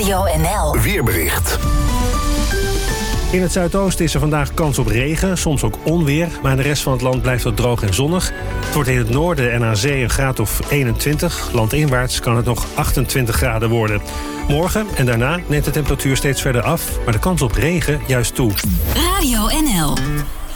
Radio NL. Weerbericht. In het zuidoosten is er vandaag kans op regen, soms ook onweer. Maar in de rest van het land blijft het droog en zonnig. Het wordt in het noorden en aan zee een graad of 21. Landinwaarts kan het nog 28 graden worden. Morgen en daarna neemt de temperatuur steeds verder af, maar de kans op regen juist toe. Radio NL.